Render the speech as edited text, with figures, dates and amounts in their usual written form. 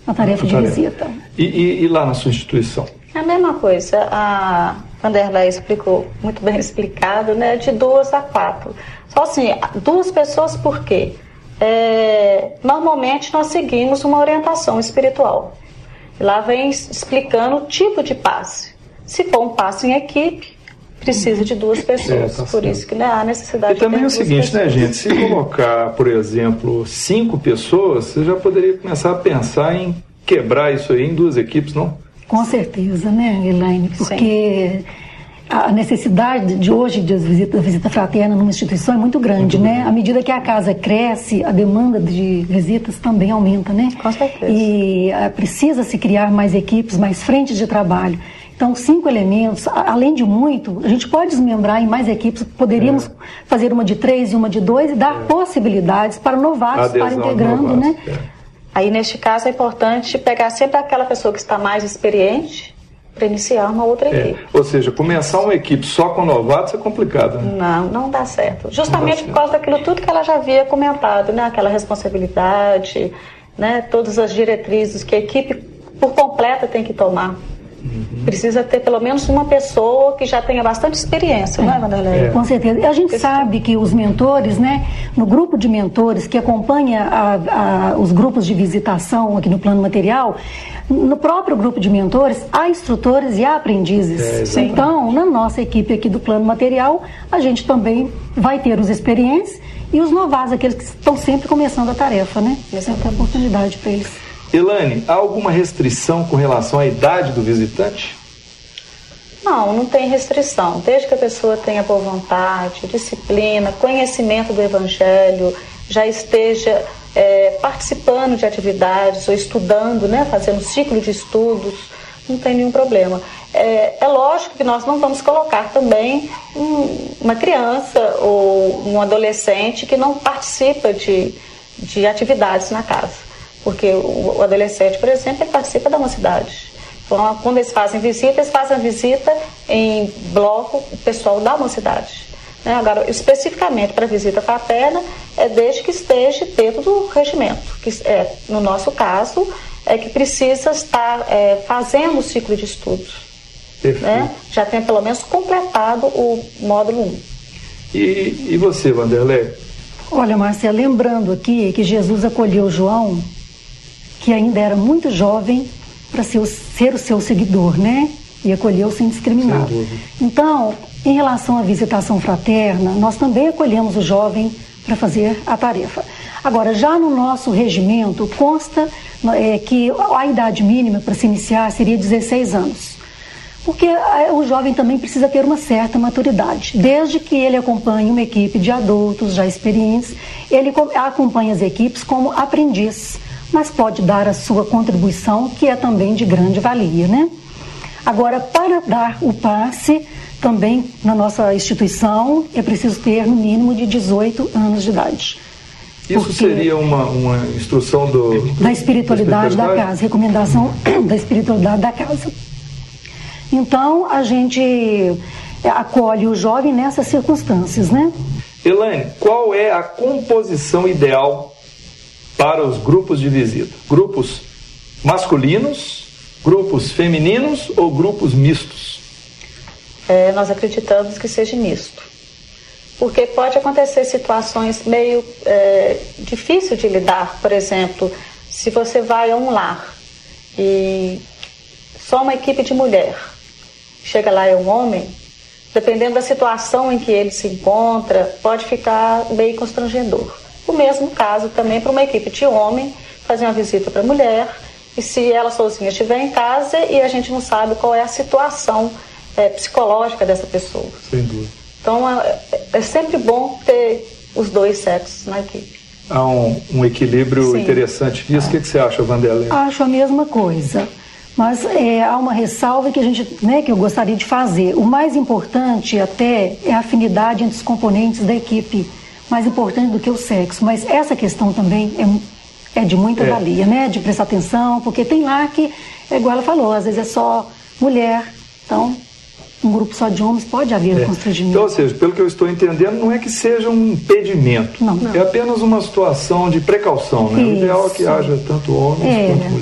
a tarefa de visita. E lá na sua instituição? É a mesma coisa. A Vanderlei explicou, muito bem explicado, né? De 2 a 4. Só assim, 2 pessoas por quê? Normalmente nós seguimos uma orientação espiritual. Lá vem explicando o tipo de passe. Se for um passe em equipe, precisa de 2 pessoas. Por isso que, né, há necessidade de ter 2 pessoas. E também é o seguinte, né, gente? Se colocar, por exemplo, 5 pessoas, você já poderia começar a pensar em quebrar isso aí em 2 equipes, não? Com certeza, né, Elaine? Porque a necessidade de hoje da visita fraterna numa instituição é muito grande, né? À medida que a casa cresce, a demanda de visitas também aumenta, né? Com certeza. E precisa se criar mais equipes, mais frentes de trabalho. Então, 5 elementos, além de muito, a gente pode desmembrar em mais equipes, poderíamos fazer uma de 3 e uma de 2 e dar possibilidades para novatos estarem integrando, né? Aí, neste caso, é importante pegar sempre aquela pessoa que está mais experiente para iniciar uma outra equipe. Ou seja, começar uma equipe só com novatos é complicado, né? Não dá certo. Justamente por causa daquilo tudo que ela já havia comentado, né? Aquela responsabilidade, né? Todas as diretrizes que a equipe por completa tem que tomar. Precisa ter pelo menos uma pessoa que já tenha bastante experiência, não é, Vanderlei? Com certeza. E a gente sabe que os mentores, né, no grupo de mentores que acompanha os grupos de visitação aqui no plano material, no próprio grupo de mentores, há instrutores e há aprendizes. Então, na nossa equipe aqui do plano material, a gente também vai ter os experientes e os novatos, aqueles que estão sempre começando a tarefa, né? Essa é a oportunidade para eles. Elaine, há alguma restrição com relação à idade do visitante? Não tem restrição. Desde que a pessoa tenha boa vontade, disciplina, conhecimento do Evangelho, já esteja participando de atividades ou estudando, né, fazendo ciclo de estudos, não tem nenhum problema. É lógico que nós não vamos colocar também uma criança ou um adolescente que não participa de atividades na casa. Porque o adolescente, por exemplo, ele participa da mocidade. Então, quando eles fazem a visita em bloco, o pessoal da mocidade. Né? Agora, especificamente para a visita fraterna, desde que esteja dentro do regimento. Que, no nosso caso, que precisa estar fazendo o ciclo de estudos. Né? Já tem pelo menos completado o módulo 1. E você, Vanderlei? Olha, Márcia, lembrando aqui que Jesus acolheu João, que ainda era muito jovem, para ser o seu seguidor, né? E acolheu sem discriminar. Então, em relação à visitação fraterna, nós também acolhemos o jovem para fazer a tarefa. Agora, já no nosso regimento, consta que a idade mínima para se iniciar seria 16 anos. Porque o jovem também precisa ter uma certa maturidade. Desde que ele acompanhe uma equipe de adultos já experientes, ele acompanha as equipes como aprendiz, mas pode dar a sua contribuição, que é também de grande valia, né? Agora, para dar o passe, também na nossa instituição, é preciso ter no mínimo de 18 anos de idade. Isso seria uma instrução da espiritualidade da casa, recomendação da espiritualidade da casa. Então, a gente acolhe o jovem nessas circunstâncias, né? Elaine, qual é a composição ideal para os grupos de visita? Grupos masculinos, grupos femininos ou grupos mistos? Nós acreditamos que seja misto. Porque pode acontecer situações meio difíceis de lidar. Por exemplo, se você vai a um lar e só uma equipe de mulher, chega lá um homem, dependendo da situação em que ele se encontra, pode ficar meio constrangedor. O mesmo caso também para uma equipe de homem fazer uma visita para a mulher, e se ela sozinha estiver em casa e a gente não sabe qual é a situação psicológica dessa pessoa. Sem dúvida. Então é sempre bom ter os 2 sexos na equipe. Há um equilíbrio interessante nisso. O que você acha, Vanderlei? Acho a mesma coisa. Mas há uma ressalva que que eu gostaria de fazer. O mais importante até é a afinidade entre os componentes da equipe. Mais importante do que o sexo, mas essa questão também é de muita valia, né? De prestar atenção, porque tem lá que, igual ela falou, às vezes é só mulher, então um grupo só de homens pode haver constrangimento. Então, ou seja, pelo que eu estou entendendo, não é que seja um impedimento, não. É apenas uma situação de precaução, né? O ideal é que haja tanto homens quanto mulheres.